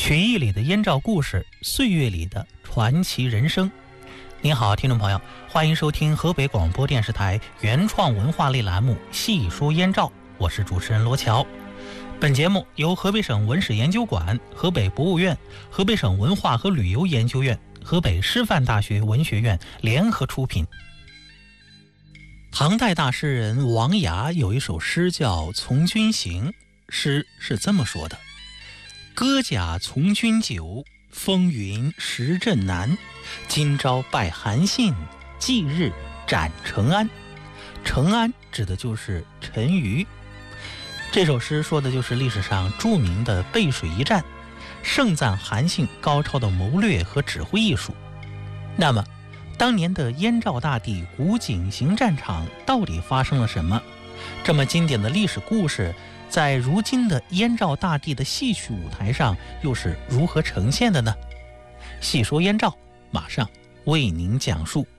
曲艺里的燕赵故事，岁月里的传奇人生。您好，听众朋友，欢迎收听河北广播电视台原创文化类栏目《细说燕赵》，我是主持人罗乔。本节目由河北省文史研究馆、河北博物院、河北省文化和旅游研究院、河北师范大学文学院联合出品。唐代大诗人王雅有一首诗叫《从军行》，诗是这么说的：歌甲从军久，风云时阵难。今朝拜韩信，即日斩成安。成安指的就是陈馀。这首诗说的就是历史上著名的背水一战，盛赞韩信高超的谋略和指挥艺术。那么当年的燕赵大地古井陉战场到底发生了什么？这么经典的历史故事在如今的燕赵大地的戏曲舞台上又是如何呈现的呢？细说燕赵，马上为您讲述。